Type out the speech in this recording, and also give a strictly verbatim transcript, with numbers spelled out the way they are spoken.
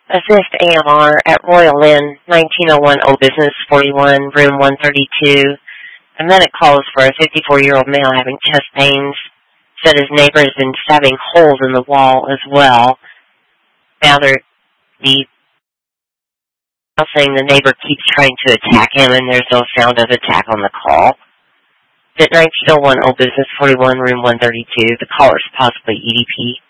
Assist A M R at Royal Inn, nineteen oh one Old Business forty-one, room one thirty-two. A medic calls for a fifty-four-year-old male having chest pains. Said his neighbor has been stabbing holes in the wall as well. Now they're the saying the neighbor keeps trying to attack him, and there's no sound of attack on the call. At nineteen oh one Old Business forty-one, room one thirty-two, the caller's possibly E D P.